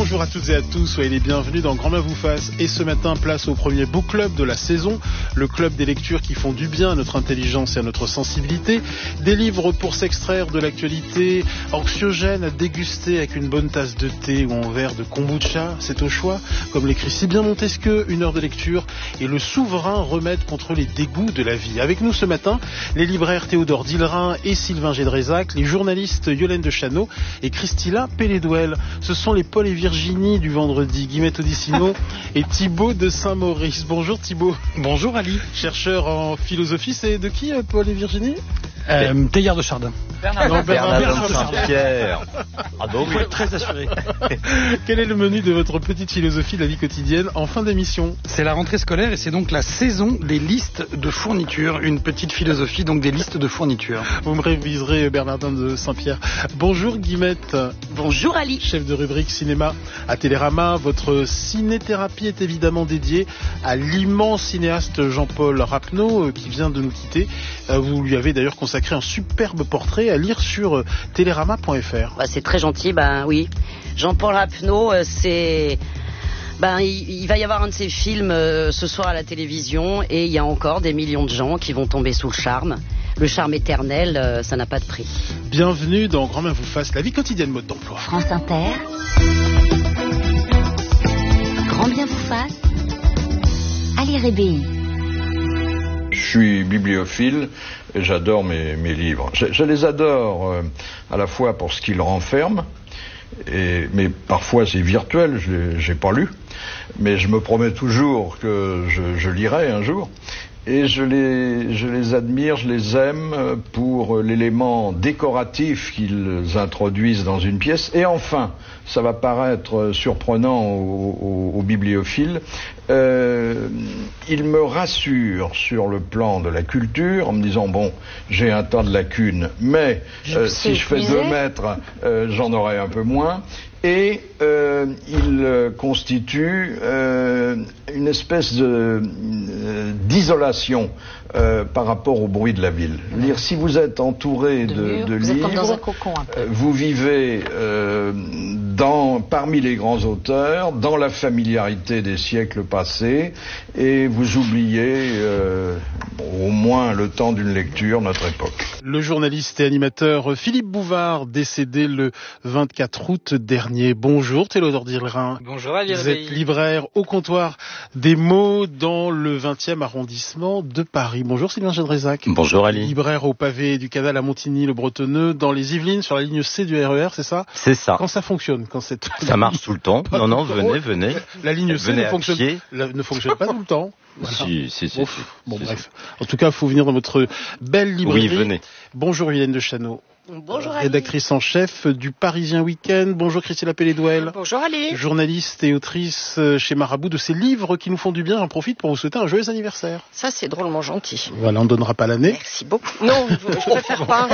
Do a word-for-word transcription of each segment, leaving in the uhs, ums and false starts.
Bonjour à toutes et à tous, soyez les bienvenus dans Grand Bien vous fasse. Et ce matin, place au premier book club de la saison, le club des lectures qui font du bien à notre intelligence et à notre sensibilité. Des livres pour s'extraire de l'actualité, anxiogènes à déguster avec une bonne tasse de thé ou un verre de kombucha, c'est au choix. Comme l'écrit si bien Montesquieu, une heure de lecture est le souverain remède contre les dégoûts de la vie. Avec nous ce matin, les libraires Théodore Dillerin et Sylvain Gédrézac, les journalistes Yolène de Chano et Christilla Pelledouel. Ce sont les Paul et Virginie du vendredi, Guillemette Odissino et Thibaut de Saint-Maurice. Bonjour Thibaut. Bonjour Ali. Chercheur en philosophie, c'est de qui Paul et Virginie? euh, Teilhard de Chardin. Bernard, non, Bernard, Bernard de Saint-Pierre. Ah bon, oui. Très assuré. Quel est le menu de votre petite philosophie de la vie quotidienne en fin d'émission? C'est la rentrée scolaire et c'est donc la saison des listes de fournitures. Une petite philosophie, donc des listes de fournitures. Vous me réviserez Bernardin de Saint-Pierre. Bonjour Guillemette. Bonjour Ali. Chef de rubrique cinéma à Télérama. Votre ciné-thérapie est évidemment dédiée à l'immense cinéaste Jean-Paul Rapneau qui vient de nous quitter. Vous lui avez d'ailleurs consacré un superbe portrait à lire sur télérama point f r. Bah, c'est très gentil, ben oui. Jean-Paul Rapneau, c'est... Ben, il, il va y avoir un de ses films euh, ce soir à la télévision et il y a encore des millions de gens qui vont tomber sous le charme. Le charme éternel, euh, ça n'a pas de prix. Bienvenue dans Grand Bien vous fasse, la vie quotidienne mode d'emploi. France Inter. Grand Bien vous fasse. Ali Rébéi. Je suis bibliophile et j'adore mes, mes livres. Je, je les adore euh, à la fois pour ce qu'ils renferment, et, mais parfois c'est virtuel, je n'ai pas lu, mais je me promets toujours que je, je lirai un jour. Et je les, je les admire, je les aime pour l'élément décoratif qu'ils introduisent dans une pièce. Et enfin, ça va paraître surprenant aux, aux, aux bibliophiles, euh, ils me rassurent sur le plan de la culture en me disant, bon, j'ai un tas de lacunes, mais euh, si je fais deux mètres, euh, j'en aurai un peu moins. Et euh, il euh, constitue euh, une espèce de, euh, d'isolation euh, par rapport au bruit de la ville. Dire, si vous êtes entouré de, de, de vous livres, êtes comme dans un cocon, un peu. euh, vous vivez euh, dans, parmi les grands auteurs, dans la familiarité des siècles passés, et vous oubliez euh, bon, au moins le temps d'une lecture, notre époque. Le journaliste et animateur Philippe Bouvard, décédé le vingt-quatre août dernier. Bonjour Théodore Dillerin. Bonjour Ali. Vous êtes libraire au comptoir des mots dans le vingtième arrondissement de Paris. Bonjour Sylvain Gédrézac. Bonjour Ali. Libraire au pavé du Canal à Montigny-le-Bretonneux, dans les Yvelines, sur la ligne C du R E R, c'est ça? C'est ça. Quand ça fonctionne, quand c'est... Ça marche tout le temps. Non, non, venez, venez. La ligne C venez ne fonctionne, pied. la, ne fonctionne pas tout le temps. Voilà. Si, si, si. Ouf. si. Bon, si, bref. En tout cas, il faut venir dans votre belle librairie. Oui, venez. Bonjour Yolène de Chano. Bonjour Ali. Rédactrice en chef du Parisien Week-end. Bonjour Christilla Pelledouel. Bonjour Ali. Journaliste et autrice chez Marabout de ces livres qui nous font du bien. J'en profite pour vous souhaiter un joyeux anniversaire. Ça, c'est drôlement gentil. Voilà, on ne donnera pas l'année. Merci beaucoup. Non, je, je préfère pas.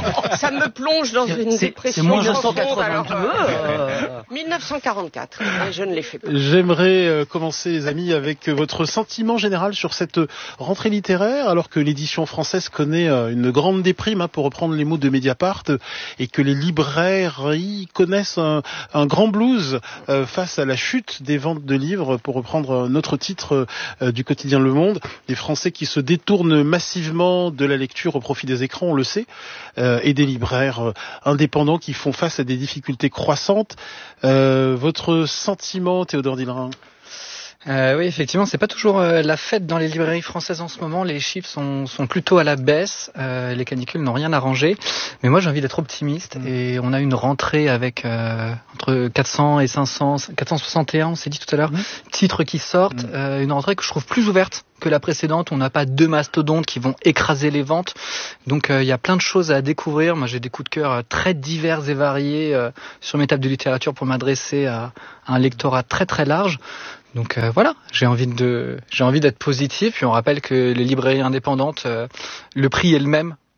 Ça me plonge dans une C'est- dépression. c'est moins profonde, cent alors, quatre-vingt-deux. euh, mille neuf cent quarante-quatre. Et je ne l'ai fait pas. J'aimerais euh, commencer, les amis, avec votre sentiment général sur cette rentrée littéraire, alors que l'édition française connaît euh, une grande déprime, hein, pour reprendre les mots de Mediapart, et que les librairies connaissent un, un grand blues euh, face à la chute des ventes de livres, pour reprendre notre titre euh, du quotidien Le Monde. Des Français qui se détournent massivement de la lecture au profit des écrans, on le sait, euh, et des libraires euh, indépendants qui font face à des difficultés croissantes. Euh, votre sentiment, Théodore Dillerin? Euh, oui, effectivement, c'est pas toujours euh, la fête dans les librairies françaises en ce moment. Les chiffres sont, sont plutôt à la baisse. Euh, les canicules n'ont rien arrangé. Mais moi, j'ai envie d'être optimiste. Mmh. Et on a une rentrée avec euh, entre quatre cents et cinq cents, quatre cent soixante et un, on s'est dit tout à l'heure, mmh. titres qui sortent. Mmh. Euh, une rentrée que je trouve plus ouverte que la précédente. On n'a pas deux mastodontes qui vont écraser les ventes. Donc, il euh, y a plein de choses à découvrir. Moi, j'ai des coups de cœur très divers et variés euh, sur mes tables de littérature pour m'adresser à, à un lectorat très très large. Donc euh, voilà, j'ai envie de, j'ai envie d'être positif. Puis on rappelle que les librairies indépendantes, euh, le prix est le même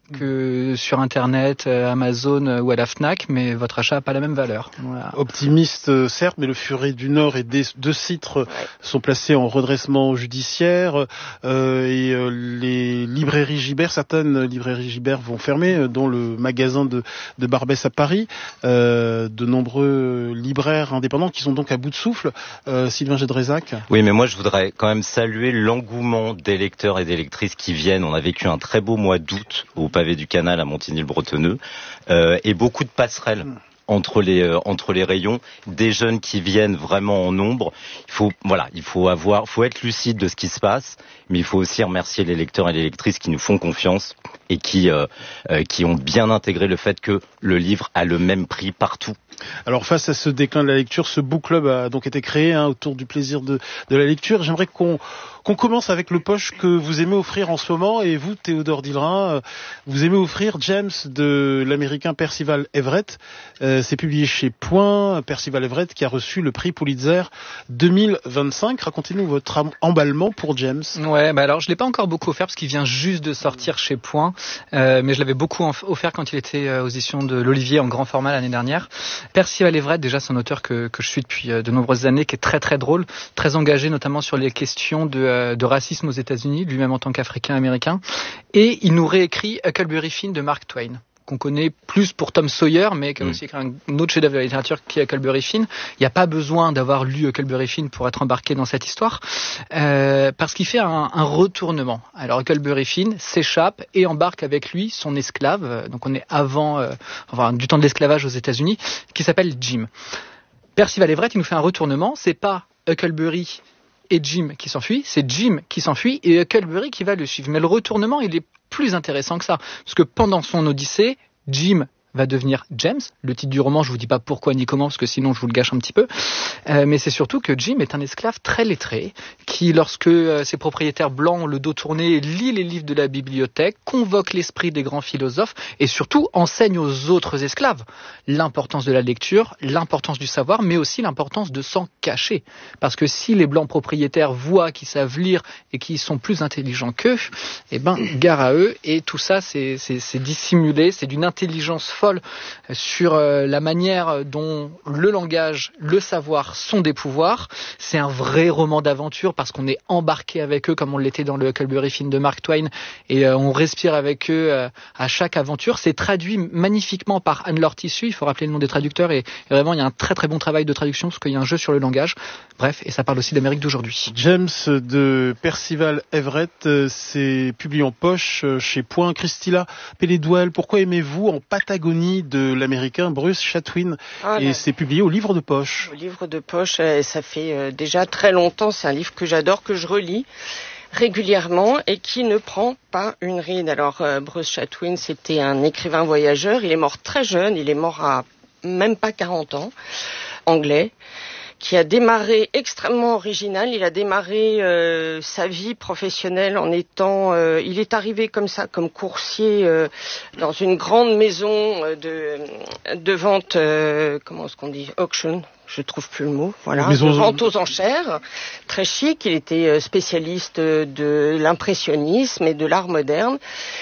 que sur Internet, Amazon ou à la Fnac, mais votre achat n'a pas la même valeur. Voilà. Optimiste, certes, mais le Furet du Nord et des deux sites ouais. sont placés en redressement judiciaire euh, et euh, les librairies Gibert, certaines librairies Gibert vont fermer, euh, dont le magasin de, de Barbès à Paris. Euh, de nombreux libraires indépendants qui sont donc à bout de souffle. Euh, Sylvain Gédrézac. Oui, mais moi je voudrais quand même saluer l'engouement des lecteurs et des lectrices qui viennent. On a vécu un très beau mois d'août au pavé du Canal à Montigny-le-Bretonneux euh, et beaucoup de passerelles. Mmh. entre les euh, entre les rayons, des jeunes qui viennent vraiment en nombre. Il faut voilà, il faut avoir, faut être lucide de ce qui se passe, mais il faut aussi remercier les lecteurs et les lectrices qui nous font confiance et qui euh, euh, qui ont bien intégré le fait que le livre a le même prix partout. Alors face à ce déclin de la lecture, ce book club a donc été créé hein, autour du plaisir de de la lecture. J'aimerais qu'on qu'on commence avec le poche que vous aimez offrir en ce moment, et vous, Théodore Dillerin, vous aimez offrir James de l'américain Percival Everett. Euh, c'est publié chez Point, Percival Everett qui a reçu le prix Pulitzer deux mille vingt-cinq. Racontez-nous votre emballement pour James. Ouais, bah alors je l'ai pas encore beaucoup offert parce qu'il vient juste de sortir chez Point, euh, mais je l'avais beaucoup offert quand il était aux éditions de l'Olivier en grand format l'année dernière. Percival Everett, déjà c'est un auteur que, que je suis depuis de nombreuses années, qui est très très drôle, très engagé notamment sur les questions de de racisme aux États-Unis, lui-même en tant qu'Africain-Américain. Et il nous réécrit Huckleberry Finn de Mark Twain, qu'on connaît plus pour Tom Sawyer, mais qui a aussi écrit un autre chef-d'œuvre de la littérature qui est Huckleberry Finn. Il n'y a pas besoin d'avoir lu Huckleberry Finn pour être embarqué dans cette histoire, euh, parce qu'il fait un, un retournement. Alors Huckleberry Finn s'échappe et embarque avec lui son esclave, donc on est avant, euh, enfin du temps de l'esclavage aux États-Unis, qui s'appelle Jim. Percival Everett, il nous fait un retournement. C'est pas Huckleberry et Jim qui s'enfuit, c'est Jim qui s'enfuit et Huckleberry qui va le suivre. Mais le retournement, il est plus intéressant que ça, parce que pendant son odyssée, Jim va devenir James. Le titre du roman, je vous dis pas pourquoi ni comment, parce que sinon je vous le gâche un petit peu. Euh, mais c'est surtout que Jim est un esclave très lettré, qui, lorsque euh, ses propriétaires blancs ont le dos tourné, lit les livres de la bibliothèque, convoque l'esprit des grands philosophes, et surtout enseigne aux autres esclaves l'importance de la lecture, l'importance du savoir, mais aussi l'importance de s'en cacher. Parce que si les blancs propriétaires voient qu'ils savent lire et qu'ils sont plus intelligents qu'eux, eh ben, gare à eux, et tout ça, c'est, c'est, c'est dissimulé, c'est d'une intelligence folle sur euh, la manière dont le langage, le savoir sont des pouvoirs. C'est un vrai roman d'aventure parce qu'on est embarqué avec eux comme on l'était dans le Huckleberry Finn de Mark Twain, et euh, on respire avec eux euh, à chaque aventure. C'est traduit magnifiquement par Anne-Laure Tissu, il faut rappeler le nom des traducteurs, et, et vraiment il y a un très très bon travail de traduction parce qu'il y a un jeu sur le langage. Bref, et ça parle aussi d'Amérique d'aujourd'hui. James de Percival Everett, c'est publié en poche chez Point. Christilla Pelledouel, pourquoi aimez-vous En Patagonie de l'américain Bruce Chatwin, ah, et c'est publié au livre de poche. Au livre de poche, ça fait déjà très longtemps, c'est un livre que j'adore, que je relis régulièrement et qui ne prend pas une ride. Alors Bruce Chatwin, c'était un écrivain voyageur, il est mort très jeune, il est mort à même pas quarante ans, anglais, qui a démarré extrêmement original. Il a démarré euh, sa vie professionnelle en étant... Euh, il est arrivé comme ça, comme coursier, euh, dans une grande maison de, de vente... Euh, comment est-ce qu'on dit Auction, je trouve plus le mot. Voilà, maison de vente aux enchères. Très chic. Il était spécialiste de l'impressionnisme et de l'art moderne.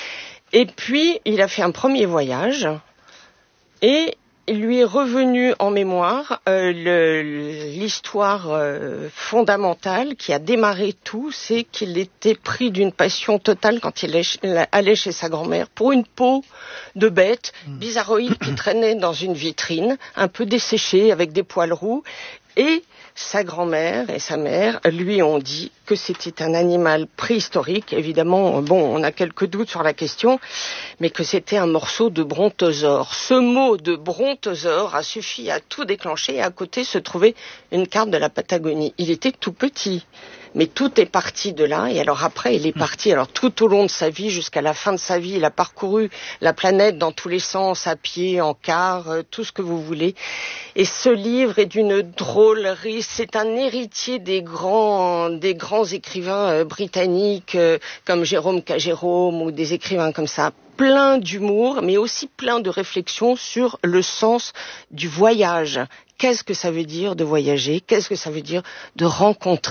Et puis, il a fait un premier voyage. Et... il lui est revenu en mémoire euh, le, l'histoire euh, fondamentale qui a démarré tout, c'est qu'il était pris d'une passion totale quand il allait chez sa grand-mère pour une peau de bête bizarroïde qui traînait dans une vitrine, un peu desséchée avec des poils roux, et sa grand-mère et sa mère lui ont dit que c'était un animal préhistorique. Évidemment, bon, on a quelques doutes sur la question, mais que c'était un morceau de brontosaure. Ce mot de brontosaure a suffi à tout déclencher, et à côté se trouvait une carte de la Patagonie. Il était tout petit, mais tout est parti de là. Et alors après, il est parti, alors tout au long de sa vie, jusqu'à la fin de sa vie, il a parcouru la planète dans tous les sens, à pied, en car, euh, tout ce que vous voulez. Et ce livre est d'une drôlerie. C'est un héritier des grands, des grands écrivains euh, britanniques, euh, comme Jérôme K. Jérôme, ou des écrivains comme ça, plein d'humour, mais aussi plein de réflexions sur le sens du voyage. Qu'est-ce que ça veut dire de voyager ? Qu'est-ce que ça veut dire de rencontrer l'autre ?